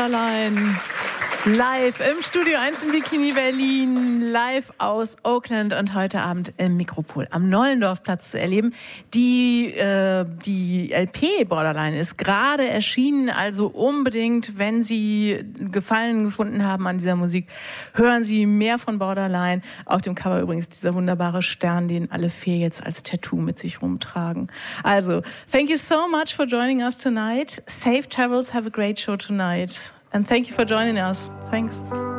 Borderline. Live im Studio 1 in Bikini Berlin, live aus Oakland und heute Abend im Mikropol am Nollendorfplatz zu erleben. Die LP Borderline ist gerade erschienen, also unbedingt, wenn Sie Gefallen gefunden haben an dieser Musik, hören Sie mehr von Borderline. Auf dem Cover übrigens dieser wunderbare Stern, den alle vier jetzt als Tattoo mit sich rumtragen. Also, thank you so much for joining us tonight. Safe travels, have a great show tonight. And thank you for joining us. Thanks.